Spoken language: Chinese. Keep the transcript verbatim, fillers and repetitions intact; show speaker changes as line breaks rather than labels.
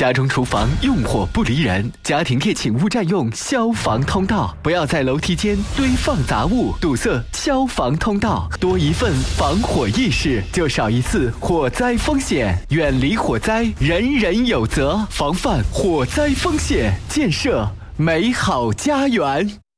家中厨房用火不离人，家庭业请勿占用消防通道，不要在楼梯间堆放杂物，堵塞消防通道。多一份防火意识，就少一次火灾风险。远离火灾，人人有责。防范火灾风险，建设美好家园。